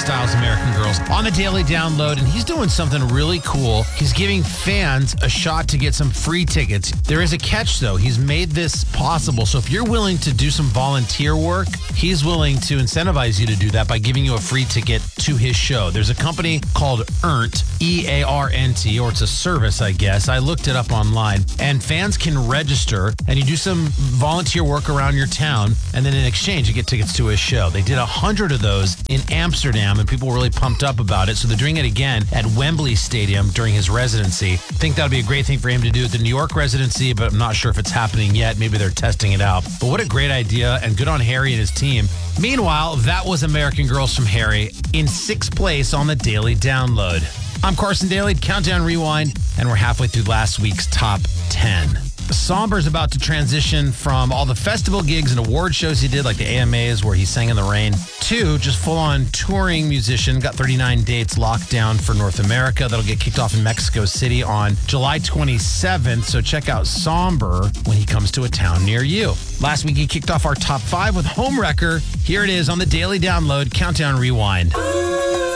Styles, American Girls, on the Daily Download, and he's doing something really cool. He's giving fans a shot to get some free tickets. There is a catch, though. He's made this possible. So if you're willing to do some volunteer work, he's willing to incentivize you to do that by giving you a free ticket to his show. There's a company called Earnt, E-A-R-N-T, or it's a service, I guess. I looked it up online, and fans can register, and you do some volunteer work around your town, and then in exchange, you get tickets to his show. They did 100 of those in Amsterdam, and people were really pumped up about it. So they're doing it again at Wembley Stadium during his residency. I think that would be a great thing for him to do at the New York residency, but I'm not sure if it's happening yet. Maybe they're testing it out. But what a great idea, and good on Harry and his team. Meanwhile, that was American Girls from Harry in 6th place on the Daily Download. I'm Carson Daly, Countdown Rewind, and we're halfway through last week's Top 10. Somber's about to transition from all the festival gigs and award shows he did, like the AMAs where he sang in the rain, to just full-on touring musician. Got 39 dates locked down for North America. That'll get kicked off in Mexico City on July 27th, so check out Somber when he comes to a town near you. Last week, he kicked off our Top 5 with Homewrecker. Here it is on the Daily Download, Countdown Rewind.